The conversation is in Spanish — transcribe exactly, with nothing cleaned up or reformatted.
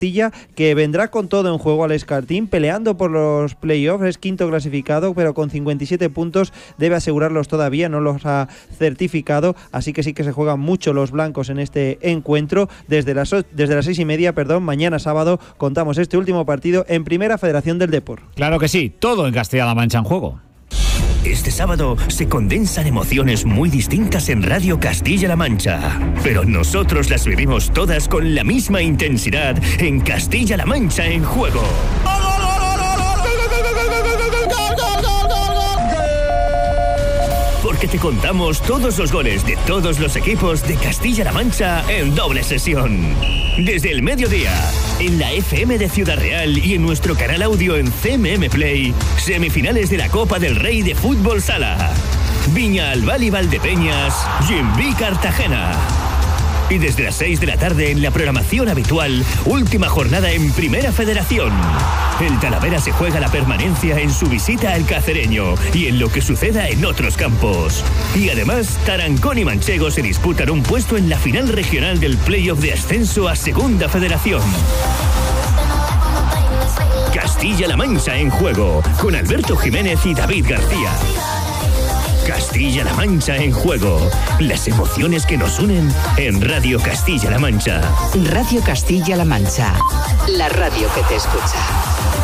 que vendrá con todo en juego al Escartín, peleando por los playoffs, es quinto clasificado, pero con cincuenta y siete puntos debe asegurarlos todavía, no los ha certificado, así que sí que se juegan mucho los blancos en este encuentro. Desde las, desde las seis y media, perdón, mañana sábado, contamos este último partido en Primera Federación del Depor. Claro que sí, todo en Castilla-La Mancha en juego. Este sábado se condensan emociones muy distintas en Radio Castilla-La Mancha, pero nosotros las vivimos todas con la misma intensidad en Castilla-La Mancha en juego. Porque te contamos todos los goles de todos los equipos de Castilla-La Mancha en doble sesión. Desde el mediodía, en la F M de Ciudad Real y en nuestro canal audio en C M M Play, semifinales de la Copa del Rey de Fútbol Sala. Viña Albal y Valdepeñas, Jimbi Cartagena. Y desde las seis de la tarde en la programación habitual, última jornada en Primera Federación. El Talavera se juega la permanencia en su visita al Cacereño y en lo que suceda en otros campos. Y además, Tarancón y Manchego se disputan un puesto en la final regional del playoff de ascenso a Segunda Federación. Castilla-La Mancha en juego, con Alberto Jiménez y David García. Castilla-La Mancha en juego. Las emociones que nos unen en Radio Castilla-La Mancha. Radio Castilla-La Mancha. La radio que te escucha.